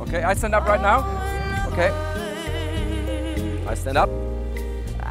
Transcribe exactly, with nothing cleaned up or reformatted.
Okay, I stand up right now. Okay. I stand up.